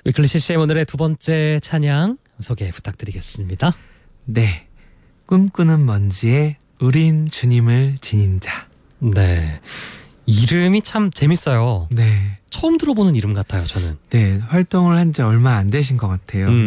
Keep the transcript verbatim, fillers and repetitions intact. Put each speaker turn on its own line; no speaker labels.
위클리 씨씨엠 오늘의 두 번째 찬양 소개 부탁드리겠습니다.
네, 꿈꾸는 먼지에 우린 주님을 지닌 자.
네, 이름이 참 재밌어요.
네,
처음 들어보는 이름 같아요, 저는.
네, 활동을 한 지 얼마 안 되신 것 같아요.
음.